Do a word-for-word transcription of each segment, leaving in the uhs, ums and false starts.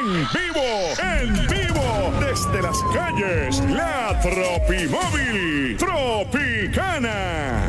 En vivo, en vivo, desde las calles, la Tropimóvil Tropicana.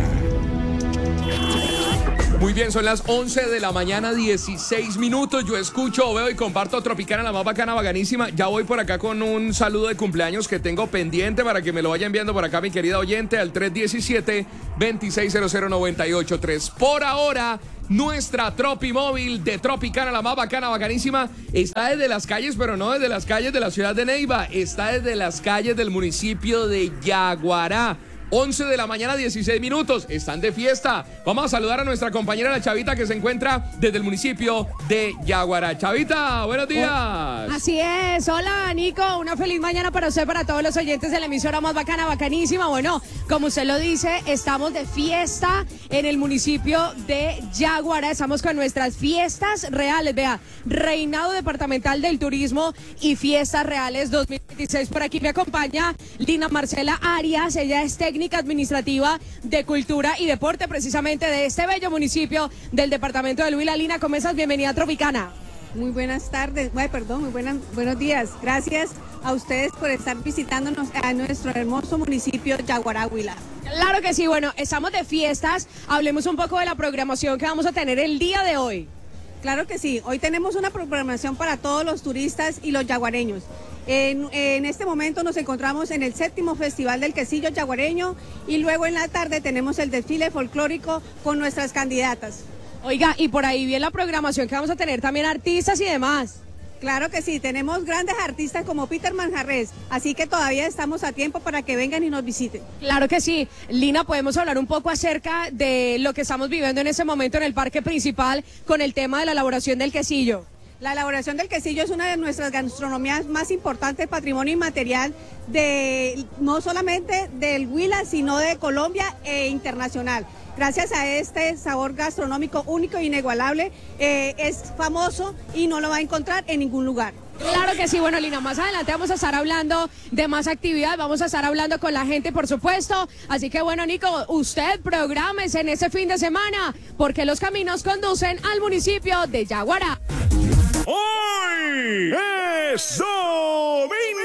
Muy bien, son las once de la mañana, dieciséis minutos. Yo escucho, veo y comparto Tropicana, la más bacana, bacanísima. Ya voy por acá con un saludo de cumpleaños que tengo pendiente para que me lo vaya enviando por acá mi querida oyente al tres uno siete, dos seis cero cero, nueve ocho tres. Por ahora, nuestra Tropimóvil de Tropicana, la más bacana, bacanísima, está desde las calles, pero no desde las calles de la ciudad de Neiva. Está desde las calles del municipio de Yaguará. once de la mañana, dieciséis minutos. Están de fiesta. Vamos a saludar a nuestra compañera la Chavita que se encuentra desde el municipio de Yaguará. Chavita, buenos días. Así es. Hola, Nico. Una feliz mañana para usted, para todos los oyentes de la emisora más bacana, bacanísima. Bueno, como usted lo dice, estamos de fiesta en el municipio de Yaguará. Estamos con nuestras fiestas reales. Vea, Reinado Departamental del Turismo y Fiestas Reales dos mil veintiséis. Por aquí me acompaña Lina Marcela Arias. Ella es técnica administrativa de cultura y deporte precisamente de este bello municipio del departamento de Huila. Lina, ¿cómo estás? Bienvenida a Tropicana. Muy buenas tardes, bueno, perdón, muy buenas, buenos días. Gracias a ustedes por estar visitándonos a nuestro hermoso municipio Yaguará, Huila. Claro que sí, bueno, estamos de fiestas. Hablemos un poco de la programación que vamos a tener el día de hoy. Claro que sí, hoy tenemos una programación para todos los turistas y los yaguareños. En, en este momento nos encontramos en el séptimo Festival del Quesillo Yaguareño y luego en la tarde tenemos el desfile folclórico con nuestras candidatas. Oiga, y por ahí viene la programación que vamos a tener también artistas y demás. Claro que sí, tenemos grandes artistas como Peter Manjarres, así que todavía estamos a tiempo para que vengan y nos visiten. Claro que sí. Lina, podemos hablar un poco acerca de lo que estamos viviendo en este momento en el parque principal con el tema de la elaboración del quesillo. La elaboración del quesillo es una de nuestras gastronomías más importantes, patrimonio inmaterial de no solamente del Huila, sino de Colombia e internacional. Gracias a este sabor gastronómico único e inigualable, eh, es famoso y no lo va a encontrar en ningún lugar. Claro que sí, bueno, Lina, más adelante vamos a estar hablando de más actividad, vamos a estar hablando con la gente, por supuesto. Así que bueno, Nico, usted prográmese en ese fin de semana, porque los caminos conducen al municipio de Yaguará. Hoy es domingo.